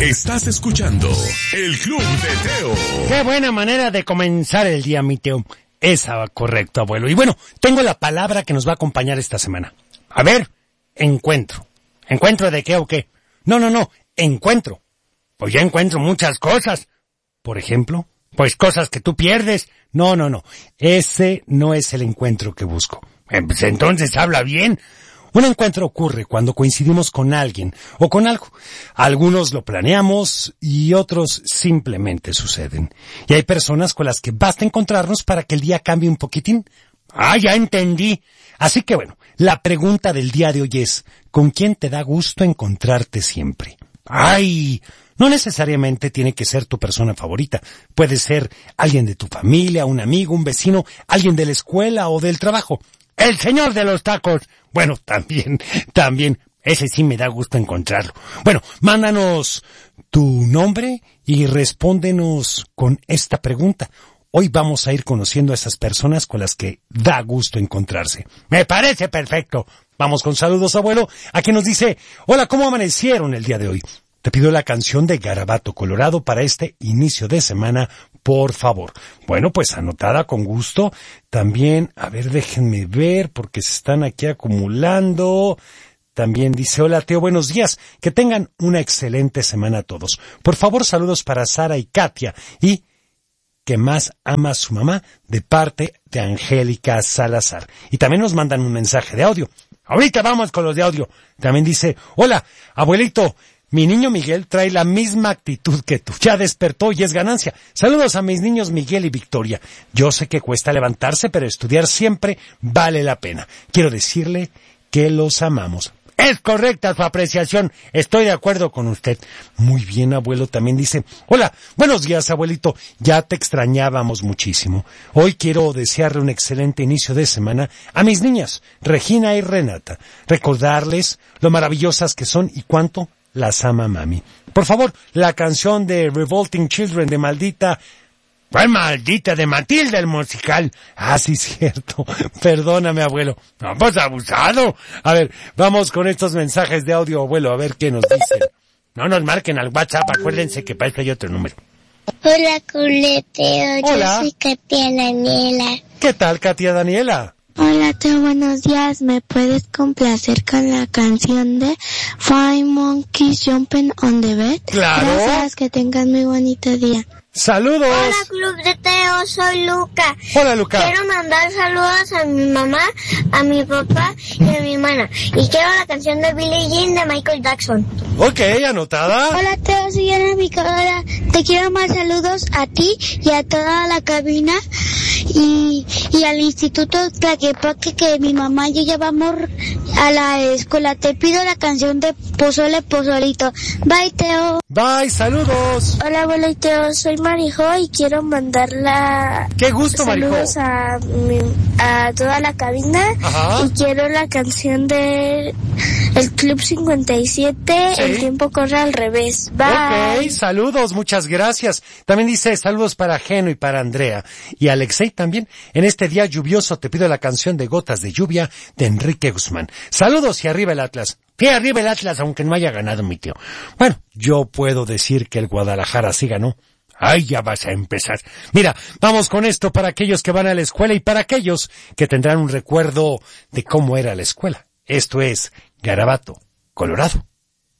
Estás escuchando el Club de Teo. Qué buena manera de comenzar el día, mi Teo. Esa, correcto, abuelo. Y bueno, tengo la palabra que nos va a acompañar esta semana. A ver, encuentro. ¿Encuentro de qué o qué? No, encuentro. Pues ya encuentro muchas cosas. Por ejemplo, pues cosas que tú pierdes. No. Ese no es el encuentro que busco. Pues entonces habla bien. Un encuentro ocurre cuando coincidimos con alguien o con algo. Algunos lo planeamos y otros simplemente suceden. Y hay personas con las que basta encontrarnos para que el día cambie un poquitín. Ah, ya entendí. Así que bueno, la pregunta del día de hoy es, ¿con quién te da gusto encontrarte siempre? ¡Ay! No necesariamente tiene que ser tu persona favorita. Puede ser alguien de tu familia, un amigo, un vecino, alguien de la escuela o del trabajo. ¡El señor de los tacos! Bueno, también, ese sí me da gusto encontrarlo. Bueno, mándanos tu nombre y respóndenos con esta pregunta. Hoy vamos a ir conociendo a esas personas con las que da gusto encontrarse. ¡Me parece perfecto! Vamos con saludos, abuelo, a quien nos dice, hola, ¿cómo amanecieron el día de hoy? Te pido la canción de Garabato Colorado para este inicio de semana, por favor. Bueno, pues anotada con gusto. También, a ver, déjenme ver, porque se están aquí acumulando. También dice, hola Teo, buenos días. Que tengan una excelente semana a todos. Por favor, saludos para Sara y Katia. Y que más ama a su mamá, de parte de Angélica Salazar. Y también nos mandan un mensaje de audio. Ahorita vamos con los de audio. También dice, hola, abuelito. Mi niño Miguel trae la misma actitud que tú. Ya despertó y es ganancia. Saludos a mis niños Miguel y Victoria. Yo sé que cuesta levantarse, pero estudiar siempre vale la pena. Quiero decirle que los amamos. Es correcta su apreciación. Estoy de acuerdo con usted. Muy bien, abuelo. También dice, hola, buenos días, abuelito. Ya te extrañábamos muchísimo. Hoy quiero desearle un excelente inicio de semana a mis niñas, Regina y Renata. Recordarles lo maravillosas que son y cuánto las ama mami. Por favor, la canción de Revolting Children de Maldita. ¿Cuál Maldita? De Matilda, el musical. Ah, sí, cierto. Perdóname, abuelo. No, pues abusado. A ver, vamos con estos mensajes de audio, abuelo, a ver qué nos dicen. No nos marquen al WhatsApp, acuérdense que para esto hay otro número. Hola, Culeteo. Hola. Yo soy Katia Daniela. ¿Qué tal, Katia Daniela? Hola, Teo, buenos días. ¿Me puedes complacer con la canción de Five Monkeys Jumping on the Bed? Claro. Gracias, que tengas muy bonito día. ¡Saludos! Hola, Club de Teo, soy Luca. Hola, Luca. Quiero mandar saludos a mi mamá, a mi papá y a mi hermana. Y quiero la canción de Billie Jean de Michael Jackson. Ok, anotada. Hola, Teo, soy Ana Picadora. Te quiero más saludos a ti y a toda la cabina y al Instituto Tlaquepaque, que mi mamá y yo ya vamos a la escuela. Te pido la canción de Pozole Pozolito. Bye, Teo. Bye, saludos. Hola, abuelo y Teo, soy Marijo y quiero mandarla. Qué gusto, Marijo. Saludos a toda la cabina. Ajá. Y quiero la canción de El Club 57, ¿Sí? El tiempo corre al revés. Bye. Ok, saludos, muchas gracias. También dice saludos para Geno y para Andrea. Y Alexei también. En este día lluvioso te pido la canción de Gotas de Lluvia de Enrique Guzmán. Saludos y arriba el Atlas. Que arriba el Atlas, aunque no haya ganado mi tío. Bueno, yo puedo decir que el Guadalajara sí ganó. Ay, ya vas a empezar. Mira, vamos con esto para aquellos que van a la escuela y para aquellos que tendrán un recuerdo de cómo era la escuela. Esto es Garabato Colorado.